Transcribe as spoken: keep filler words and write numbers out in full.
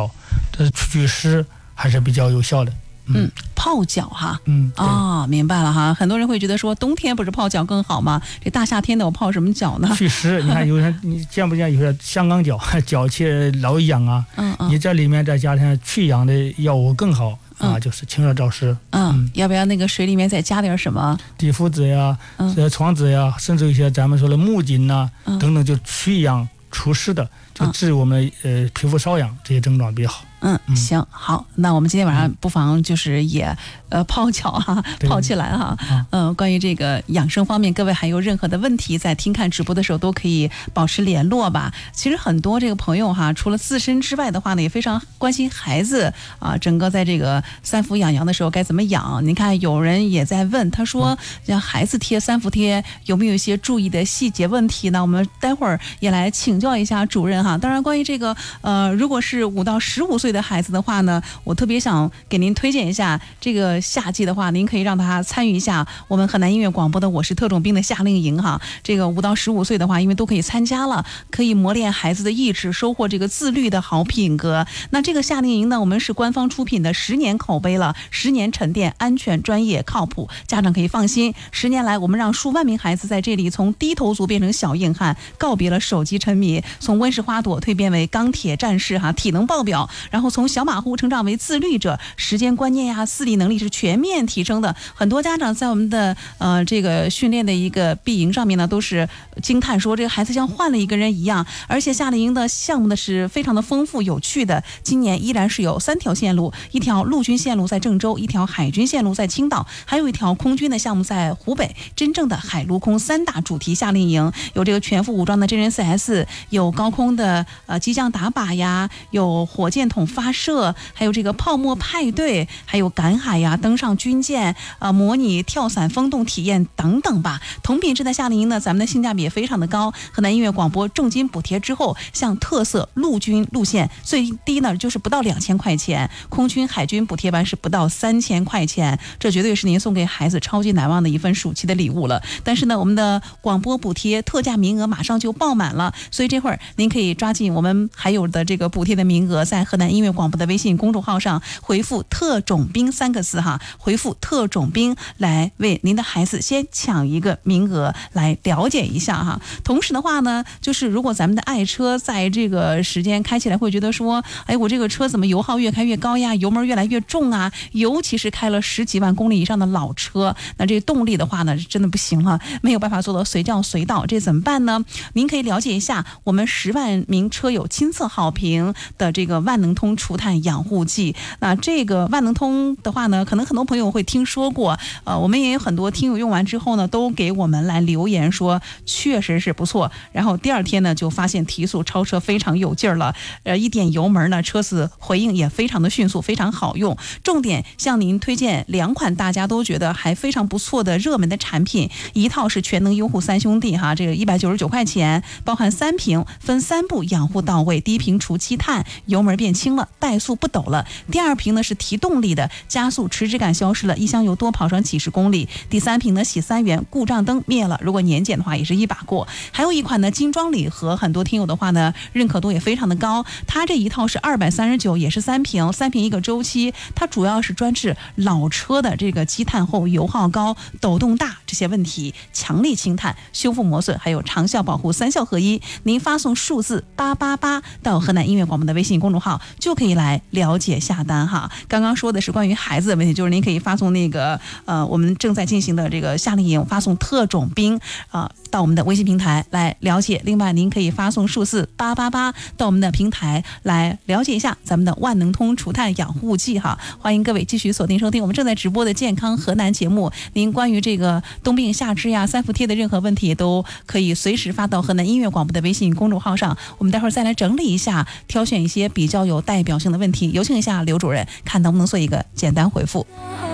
少，这祛湿还是比较有效的。 嗯，泡脚哈， 嗯啊、哦，明白了哈。很多人会觉得说，冬天不是泡脚更好吗？这大夏天的我泡什么脚呢？ 祛湿，你看有人你见不见有些香港脚，脚气老痒啊， 嗯嗯， 你在里面再加上去痒的药物更好。啊， 嗯、 就是清热燥湿。 嗯，嗯要不要那个水里面再加点什么？ 地肤子呀， 嗯， 呃，床子呀，甚至一些咱们说的木槿呐、啊嗯、 等等，就祛痒除湿的，就治我们、嗯、呃皮肤瘙痒这些症状比较好。 嗯，行，好，那我们今天晚上不妨就是也呃泡脚哈，泡起来哈。嗯、呃，关于这个养生方面，各位还有任何的问题，在听看直播的时候都可以保持联络吧。其实很多这个朋友哈，除了自身之外的话呢，也非常关心孩子啊，整个在这个三伏养阳的时候该怎么养。您看，有人也在问，他说让孩子贴三伏贴有没有一些注意的细节问题呢？我们待会儿也来请教一下主任哈。当然，关于这个呃，如果是五到十五岁的孩子的话呢，我特别想给您推荐一下，这个夏季的话，您可以让他参与一下我们河南音乐广播的我是特种兵的夏令营哈。这个五到十五岁的话，因为都可以参加了，可以磨练孩子的意志，收获这个自律的好品格。那这个夏令营呢，我们是官方出品的，十年口碑了，十年沉淀，安全、专业、靠谱，家长可以放心。十年来，我们让数万名孩子在这里从低头族变成小硬汉，告别了手机沉迷，从温室花朵蜕变为钢铁战士哈，体能爆表，然后从小马虎成长为自律者，时间观念呀、自理能力是全面提升的。很多家长在我们的呃这个训练的一个闭营上面呢，都是惊叹说这个孩子像换了一个人一样。而且夏令营的项目呢是非常的丰富有趣的，今年依然是有三条线路，一条陆军线路在郑州，一条海军线路在青岛，还有一条空军的项目在湖北。真正的海陆空三大主题夏令营，有这个全副武装的真人 四 S， 有高空的呃机降打靶呀，有火箭筒发射，还有这个泡沫派对，还有赶海呀，登上军舰，呃，模拟跳伞风洞体验等等吧。同品质的夏令营呢，咱们的性价比也非常的高。河南音乐广播重金补贴之后，像特色陆军路线最低呢就是不到两千块钱，空军海军补贴班是不到三千块钱，这绝对是您送给孩子超级难忘的一份暑期的礼物了。但是呢，我们的广播补贴特价名额马上就爆满了，所以这会儿您可以抓紧我们还有的这个补贴的名额，在河南音乐广播的微信公众号上回复特种兵三个字哈，回复特种兵来为您的孩子先抢一个名额来了解一下哈。同时的话呢，就是如果咱们的爱车在这个时间开起来会觉得说，哎，我这个车怎么油耗越开越高呀，油门越来越重啊，尤其是开了十几万公里以上的老车，那这动力的话呢真的不行了，没有办法做到随叫随到，这怎么办呢？您可以了解一下我们十万名车友亲测好评的这个万能通除碳养护剂。那这个万能通的话呢，可能很多朋友会听说过，呃，我们也有很多听友用完之后呢，都给我们来留言说确实是不错，然后第二天呢就发现提速超车非常有劲儿了，呃，一点油门呢，车子回应也非常的迅速，非常好用。重点向您推荐两款大家都觉得还非常不错的热门的产品，一套是全能优护三兄弟哈，这个一百九十九块钱，包含三瓶，分三步养护到位。第一瓶除积碳，油门变轻了，怠速不抖了；第二瓶呢是提动力的，加速迟滞感消失了，一箱油多跑上几十公里；第三瓶呢洗三元，故障灯灭了，如果年检的话也是一把过。还有一款呢精装礼盒，很多听友的话呢认可度也非常的高，它这一套是二百三十九，也是三瓶，三瓶一个周期，它主要是专治老车的这个积碳后油耗高、抖动大这些问题，强力清碳、修复磨损，还有长效保护，三效合一。您发送数字八八八到河南音乐广播的微信公众号，就可以来了解下单哈。刚刚说的是关于孩子的问题，就是您可以发送那个呃我们正在进行的这个夏令营，发送特种兵啊、呃、到我们的微信平台来了解。另外，您可以发送数字八八八到我们的平台来了解一下咱们的万能通除碳养护剂哈。欢迎各位继续锁定收听我们正在直播的健康河南节目。您关于这个冬病夏治呀、三伏贴的任何问题，都可以随时发到河南音乐广播的微信公众号上。我们待会儿再来整理一下，挑选一些比较有代表性的问题，有请一下刘主任，看能不能做一个简单回复。